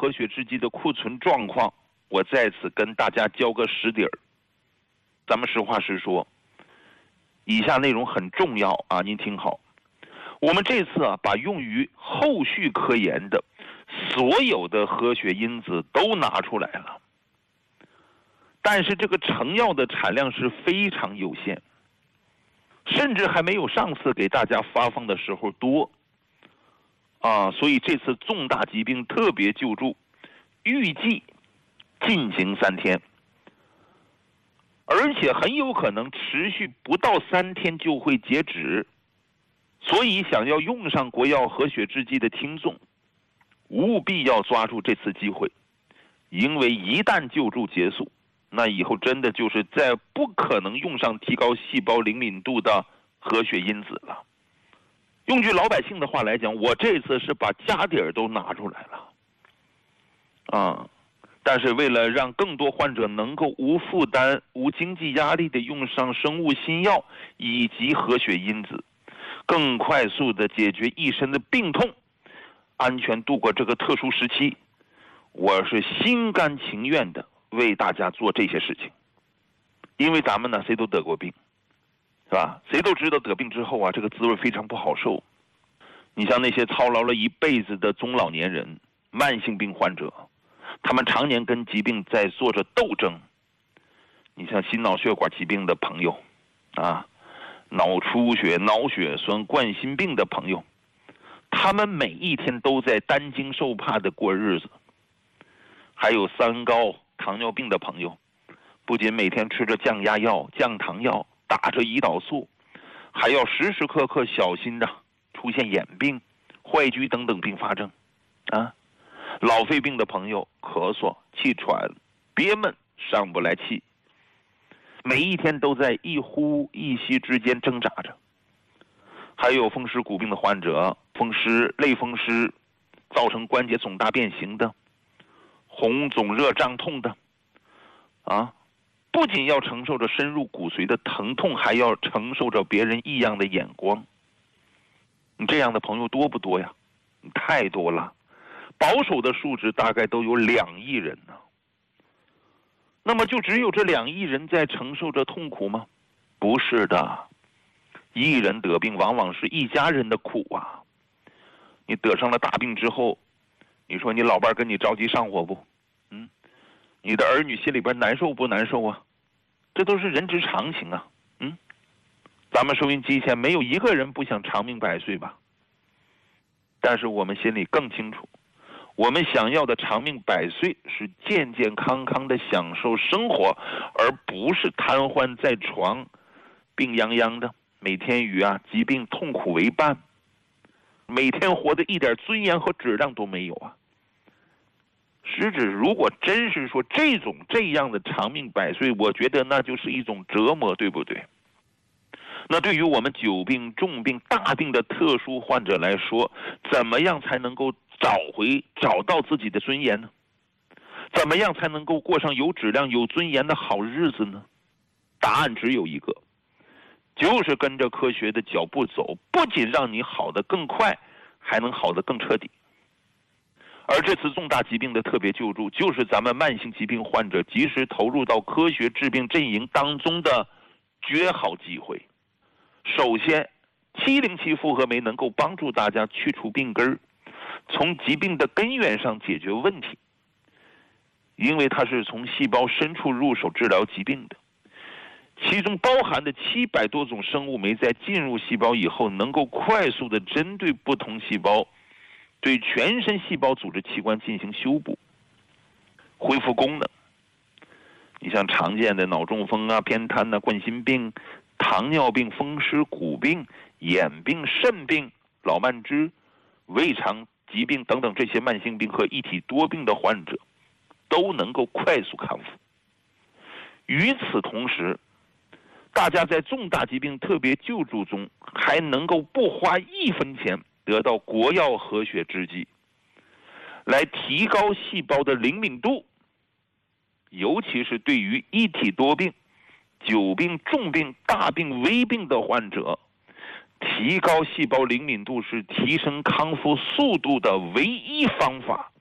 活血制剂的库存状况，我在此跟大家交个实底儿。咱们实话实说，以下内容很重要啊，您听好。我们这次把用于后续科研的所有的活血因子都拿出来了，但是这个成药的产量是非常有限，甚至还没有上次给大家发放的时候多啊，所以这次重大疾病特别救助预计进行3天，而且很有可能持续不到3天就会截止。所以想要用上国药活血制剂的听众，务必要抓住这次机会，因为一旦救助结束，那以后真的就是再不可能用上提高细胞灵敏度的活血因子了。用句老百姓的话来讲，我这次是把家底儿都拿出来了但是为了让更多患者能够无负担、无经济压力的用上生物新药以及活血因子，更快速的解决一身的病痛，安全度过这个特殊时期，我是心甘情愿的为大家做这些事情。因为咱们呢，谁都得过病，是吧？谁都知道得病之后啊，这个滋味非常不好受。你像那些操劳了一辈子的中老年人、慢性病患者，他们常年跟疾病在做着斗争。你像心脑血管疾病的朋友脑出血、脑血栓、冠心病的朋友，他们每一天都在担惊受怕的过日子。还有三高、糖尿病的朋友，不仅每天吃着降压药、降糖药，打着胰岛素，还要时时刻刻小心的出现眼病、坏疽等等并发症老肺病的朋友，咳嗽、气喘、憋闷、上不来气，每一天都在一呼一吸之间挣扎着。还有风湿骨病的患者，类风湿造成关节肿大变形的，红肿热胀痛的不仅要承受着深入骨髓的疼痛，还要承受着别人异样的眼光。你这样的朋友多不多呀？太多了，保守的数值大概都有2亿人呢。那么就只有这2亿人在承受着痛苦吗？不是的，一人得病往往是一家人的苦啊。你得上了大病之后，你说你老伴跟你着急上火不？你的儿女心里边难受不难受啊？这都是人之常情啊。咱们收音机前没有一个人不想长命百岁吧？但是我们心里更清楚，我们想要的长命百岁是健健康康的享受生活，而不是瘫痪在床，病殃殃的，每天与疾病痛苦为伴，每天活得一点尊严和质量都没有啊。实质如果真是说这样的长命百岁，我觉得那就是一种折磨，对不对？那对于我们久病、重病、大病的特殊患者来说，怎么样才能够找到自己的尊严呢？怎么样才能够过上有质量、有尊严的好日子呢？答案只有一个，就是跟着科学的脚步走，不仅让你好得更快，还能好得更彻底。而这次重大疾病的特别救助，就是咱们慢性疾病患者及时投入到科学治病阵营当中的绝好机会。首先，707复合酶能够帮助大家去除病根，从疾病的根源上解决问题，因为它是从细胞深处入手治疗疾病的。其中包含的700多种生物酶在进入细胞以后，能够快速的针对不同细胞，对全身细胞组织器官进行修补、恢复功能。你像常见的脑中风偏瘫冠心病、糖尿病、风湿骨病、眼病、肾病、老慢支、胃肠疾病等等这些慢性病和一体多病的患者，都能够快速康复。与此同时，大家在重大疾病特别救助中，还能够不花1分钱得到国药活血制剂，来提高细胞的灵敏度，尤其是对于一体多病、久病、重病、大病、危病的患者，提高细胞灵敏度是提升康复速度的唯一方法。